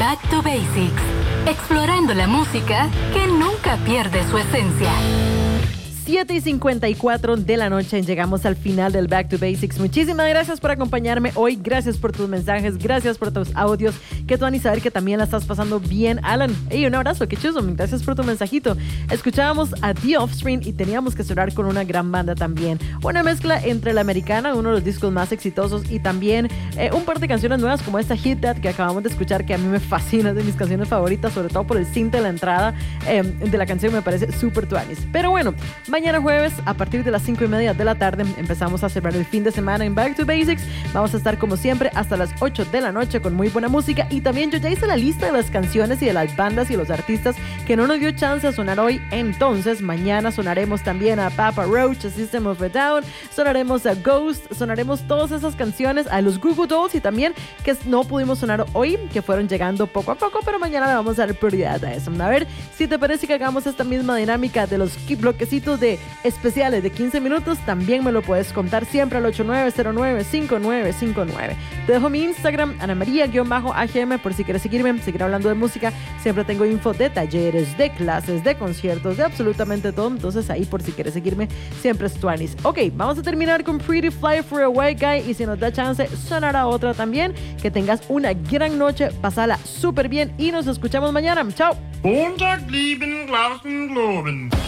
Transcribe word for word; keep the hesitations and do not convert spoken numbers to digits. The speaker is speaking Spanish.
Back to Basics, explorando la música que nunca pierde su esencia. siete y cincuenta y cuatro de la noche, llegamos al final del Back to Basics. Muchísimas gracias por acompañarme hoy, gracias por tus mensajes, gracias por tus audios. Que tú, Ani, saber que también la estás pasando bien, Alan. Hey, un abrazo, qué chuzo, gracias por tu mensajito. Escuchábamos a The Offspring y teníamos que cerrar con una gran banda también. Una mezcla entre la americana, uno de los discos más exitosos, y también eh, un par de canciones nuevas como esta Hit That que acabamos de escuchar, que a mí me fascina, es de mis canciones favoritas, sobre todo por el synth de la entrada eh, de la canción, me parece súper tuanis. Pero bueno, mañana jueves, a partir de las cinco y media de la tarde, empezamos a celebrar el fin de semana en Back to Basics. Vamos a estar como siempre hasta las ocho de la noche con muy buena música, y también yo ya hice la lista de las canciones y de las bandas y los artistas que no nos dio chance a sonar hoy. Entonces mañana sonaremos también a Papa Roach, a System of a Down, sonaremos a Ghost, sonaremos todas esas canciones, a los Goo Goo Dolls, y también que no pudimos sonar hoy, que fueron llegando poco a poco, pero mañana le vamos a dar prioridad a eso. A ver si te parece que hagamos esta misma dinámica de los bloquecitos de especiales de quince minutos. También me lo puedes contar siempre al ocho nueve cero nueve cinco nueve cinco nueve. Te dejo mi Instagram, Ana María-A G M, por si quieres seguirme, seguir hablando de música. Siempre tengo info de talleres, de clases, de conciertos, de absolutamente todo. Entonces ahí, por si quieres seguirme, siempre es tuanis. Ok, vamos a terminar con Pretty Fly for a White Guy, y si nos da chance, sonará otra también. Que tengas una gran noche, pasala súper bien y nos escuchamos mañana. Chao. Montag lieben, Glauben, Globen.